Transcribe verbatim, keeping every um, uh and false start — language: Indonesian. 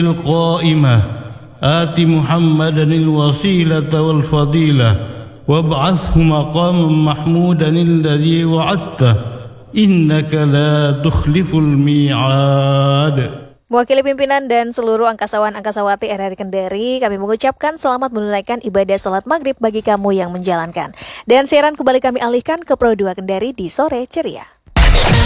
القائمة آت محمدا الوسيلة والفضيلة وابعثه مقاما محمودا الذي وعدته إنك لا تخلف الميعاد. Mewakili pimpinan dan seluruh angkasawan-angkasawati R R I Kendari, kami mengucapkan selamat menunaikan ibadah salat maghrib bagi kamu yang menjalankan. Dan siaran kembali kami alihkan ke Pro dua Kendari di Sore Ceria.